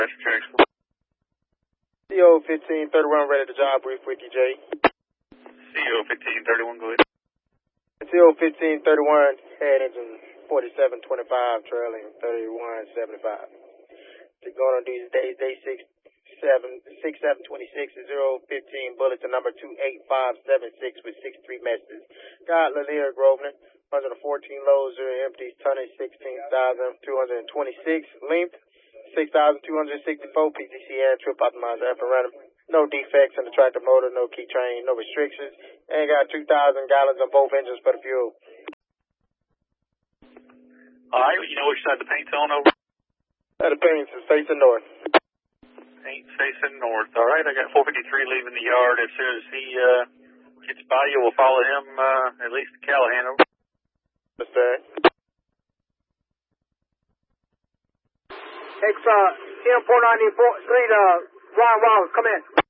CO 1531 ready to job brief with you, Jay. CO 1531, go ahead. CO 1531 head engine 4725 trailing 3175. They're going on these days, day 6726 is 015 bulletin number 28576 with 63 messages. Got Lanier Grosvenor, 114 loads, 0 empties, tonnage 16,226, length 6,264, PTC air, trip optimizer, F and random. No defects in the tractor motor, no key train, no restrictions. And got 2,000 gallons on both engines for the fuel. Alright, you know which side the paint's on over? The paint's facing north. Paint facing north. Alright, I got 453 leaving the yard. As soon as he gets by you, we'll follow him at least to Callahan over. Understand. M494 Street, Ron Wallace, come in.